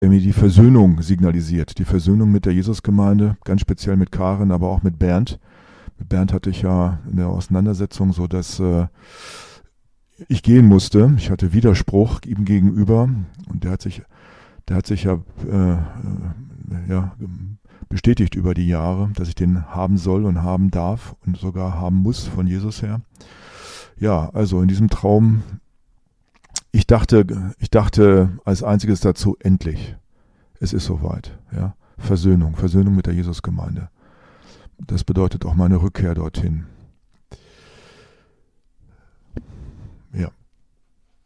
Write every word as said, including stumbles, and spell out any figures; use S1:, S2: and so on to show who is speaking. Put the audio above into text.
S1: irgendwie die Versöhnung signalisiert. Die Versöhnung mit der Jesusgemeinde, ganz speziell mit Karin, aber auch mit Bernd. Mit Bernd hatte ich ja in der Auseinandersetzung so, dass äh, ich gehen musste. Ich hatte Widerspruch ihm gegenüber und der hat sich, der hat sich ja, äh, ja bestätigt über die Jahre, dass ich den haben soll und haben darf und sogar haben muss von Jesus her. Ja, also in diesem Traum, ich dachte, ich dachte als einziges dazu, endlich, es ist soweit. Ja, Versöhnung, Versöhnung mit der Jesusgemeinde. Das bedeutet auch meine Rückkehr dorthin. Ja.